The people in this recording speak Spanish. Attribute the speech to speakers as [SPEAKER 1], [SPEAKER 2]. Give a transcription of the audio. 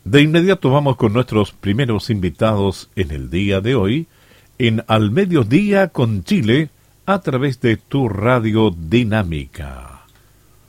[SPEAKER 1] De inmediato vamos con nuestros primeros invitados en el día de hoy, en Al Mediodía con Chile, a través de tu radio dinámica.